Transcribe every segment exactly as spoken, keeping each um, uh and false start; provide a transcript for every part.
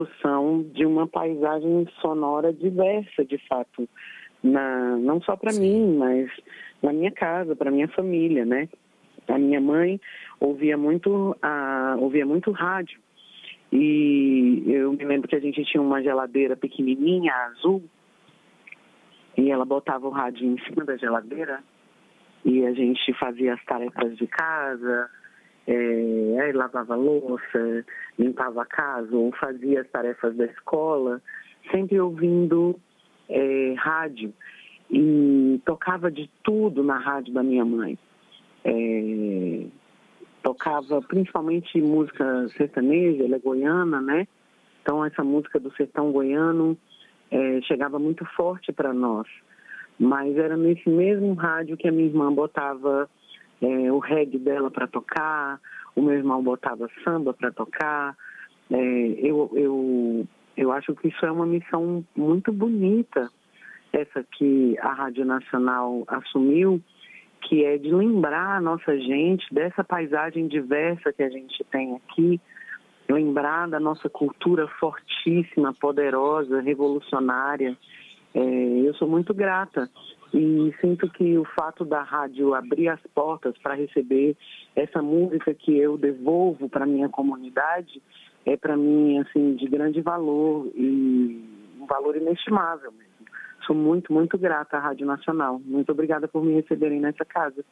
são de uma paisagem sonora diversa, de fato, na, não só para mim, mas na minha casa, para minha família, né? A minha mãe ouvia muito, a, ouvia muito rádio e eu me lembro que a gente tinha uma geladeira pequenininha, azul, e ela botava o rádio em cima da geladeira e a gente fazia as tarefas de casa, é, aí lavava a louça, limpava a casa ou fazia as tarefas da escola, sempre ouvindo é, rádio. E tocava de tudo na rádio da minha mãe. É, tocava principalmente música sertaneja, ela é goiana, né? Então essa música do sertão goiano é, chegava muito forte para nós. Mas era nesse mesmo rádio que a minha irmã botava é, o reggae dela para tocar, o meu irmão botava samba para tocar. É, eu, eu, eu acho que isso é uma missão muito bonita, essa que a Rádio Nacional assumiu, que é de lembrar a nossa gente dessa paisagem diversa que a gente tem aqui, lembrar da nossa cultura fortíssima, poderosa, revolucionária. É, eu sou muito grata e sinto que o fato da rádio abrir as portas para receber essa música que eu devolvo para a minha comunidade é para mim assim, de grande valor e um valor inestimável mesmo. Sou muito, muito grata à Rádio Nacional. Muito obrigada por me receberem nessa casa.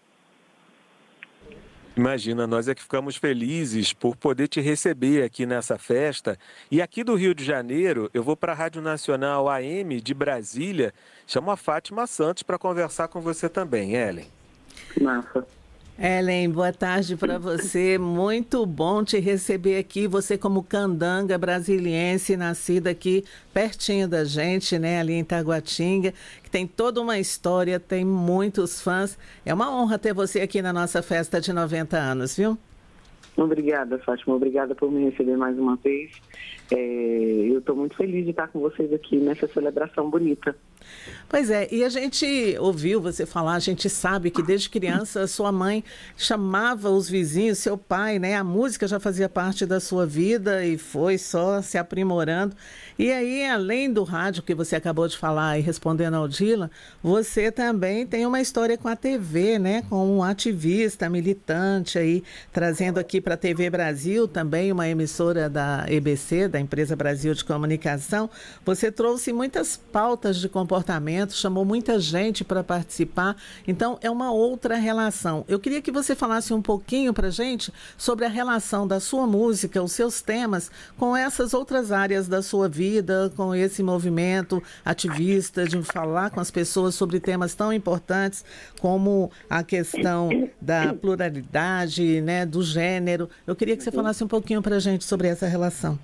Imagina, nós é que ficamos felizes por poder te receber aqui nessa festa. E aqui do Rio de Janeiro, eu vou para a Rádio Nacional A M de Brasília, chamo a Fátima Santos para conversar com você também, Ellen. Massa. Ellen, boa tarde para você. Muito bom te receber aqui. Você como candanga brasiliense, nascida aqui pertinho da gente, né, ali em Taguatinga, que tem toda uma história, tem muitos fãs. É uma honra ter você aqui na nossa festa de noventa anos, viu? Obrigada, Fátima. Obrigada por me receber mais uma vez. É, eu estou muito feliz de estar com vocês aqui nessa celebração bonita. Pois é, e a gente ouviu você falar, a gente sabe que desde criança sua mãe chamava os vizinhos, seu pai, né? A música já fazia parte da sua vida e foi só se aprimorando. E aí, além do rádio que você acabou de falar e respondendo ao Dylan, você também tem uma história com a T V, né? Como um ativista, militante aí, trazendo aqui para a T V Brasil, também uma emissora da E B C, da Empresa Brasil de Comunicação. Você trouxe muitas pautas de comportamento, chamou muita gente para participar, então é uma outra relação. Eu queria que você falasse um pouquinho para a gente sobre a relação da sua música, os seus temas, com essas outras áreas da sua vida, com esse movimento ativista de falar com as pessoas sobre temas tão importantes como a questão da pluralidade, né, do gênero. Eu queria que você falasse um pouquinho para a gente sobre essa relação.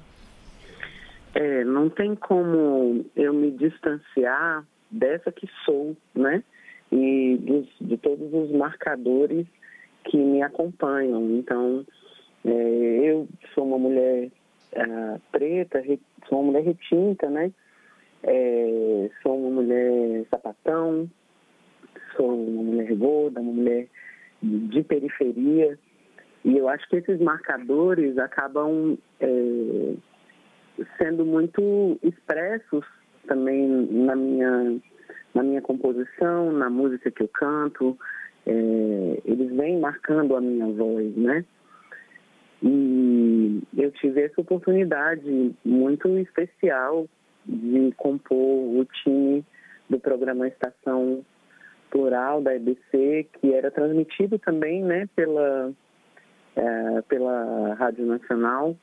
É, não tem como eu me distanciar dessa que sou, né? E dos, de todos os marcadores que me acompanham. Então, é, eu sou uma mulher é, preta, re, sou uma mulher retinta, né? É, sou uma mulher sapatão, sou uma mulher gorda, uma mulher de periferia. E eu acho que esses marcadores acabam é, sendo muito expressos também na minha, na minha composição, na música que eu canto. É, eles vêm marcando a minha voz, né? E eu tive essa oportunidade muito especial de compor o time do programa Estação Plural da E B C, que era transmitido também, né, pela, é, pela Rádio Nacional.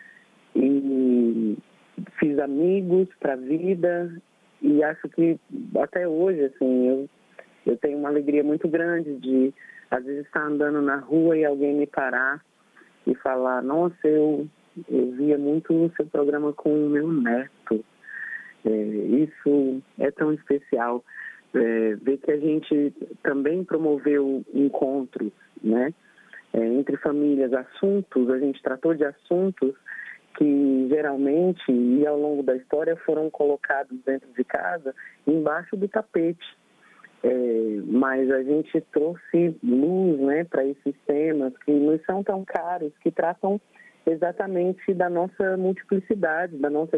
E fiz amigos para a vida e acho que até hoje, assim, eu, eu tenho uma alegria muito grande de, às vezes, estar andando na rua e alguém me parar e falar, nossa, eu, eu via muito no seu programa com o meu neto. É, isso é tão especial. É, ver que a gente também promoveu encontros, né, é, entre famílias, assuntos, a gente tratou de assuntos que geralmente e ao longo da história foram colocados dentro de casa, embaixo do tapete. É, mas a gente trouxe luz, né, para esses temas que não são tão caros, que tratam exatamente da nossa multiplicidade, da nossa